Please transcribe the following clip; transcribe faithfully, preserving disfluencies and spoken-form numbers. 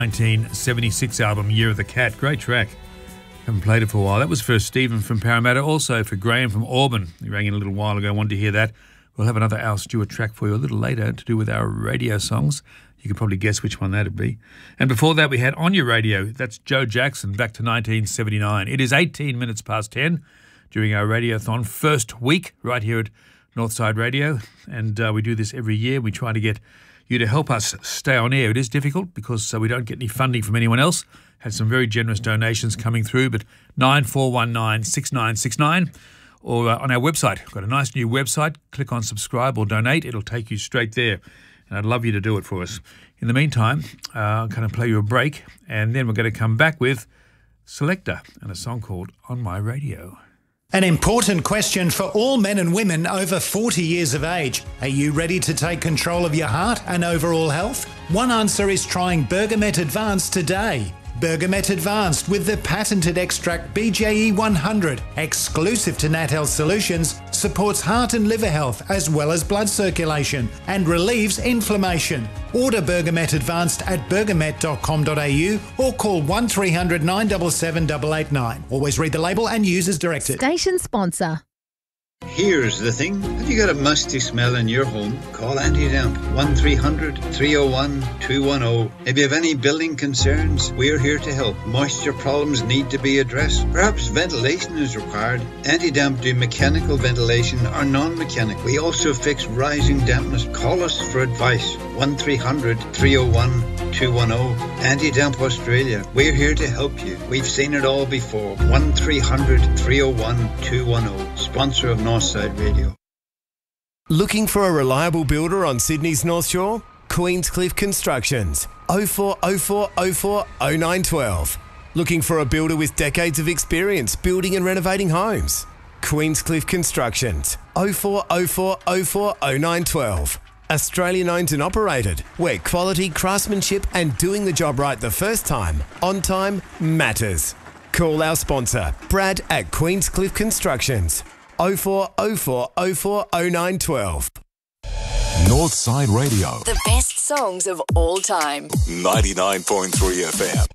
nineteen seventy-six album, Year of the Cat. Great track. Haven't played it for a while. That was for Stephen from Parramatta. Also for Graham from Auburn. He rang in a little while ago. Wanted to hear that. We'll have another Al Stewart track for you a little later to do with our radio songs. You can probably guess which one that'd be. And before that, we had On Your Radio. That's Joe Jackson, back to nineteen seventy-nine. It is eighteen minutes past ten during our Radiothon first week right here at Northside Radio. And uh, we do this every year. We try to get you to help us stay on air. It is difficult because uh, we don't get any funding from anyone else. Had some very generous donations coming through, but nine four one nine, six nine six nine or uh, on our website. We've got a nice new website. Click on subscribe or donate. It'll take you straight there. And I'd love you to do it for us. In the meantime, uh, I'm going to play you a break, and then we're going to come back with Selector and a song called On My Radio. An important question for all men and women over forty years of age. Are you ready to take control of your heart and overall health? One answer is trying Bergamet Advanced today. Bergamet Advanced with the patented extract B J E one hundred, exclusive to Nat Health Solutions, supports heart and liver health as well as blood circulation and relieves inflammation. Order Bergamet Advanced at bergamet dot com dot a u or call one three hundred, nine seven seven, eight eight nine. Always read the label and use as directed. Station sponsor. Here's the thing. Have you got a musty smell in your home? Call Anti-Damp. one three hundred, three oh one, two one oh. If you have any building concerns, we're here to help. Moisture problems need to be addressed. Perhaps ventilation is required. Anti-Damp do mechanical ventilation or non-mechanical. We also fix rising dampness. Call us for advice. one three hundred, three oh one, two one oh. Anti-Damp Australia. We're here to help you. We've seen it all before. one three hundred, three oh one, two one oh. Sponsor of Northside Radio. Looking for a reliable builder on Sydney's North Shore? Queenscliff Constructions. oh four oh four oh four oh nine one two. Looking for a builder with decades of experience building and renovating homes? Queenscliff Constructions. oh four oh four oh four oh nine one two. Australian owned and operated, where quality, craftsmanship and doing the job right the first time, on time, matters. Call our sponsor, Brad at Queenscliff Constructions. oh four oh four oh four oh nine one two. Northside Radio. The best songs of all time. ninety-nine point three F M.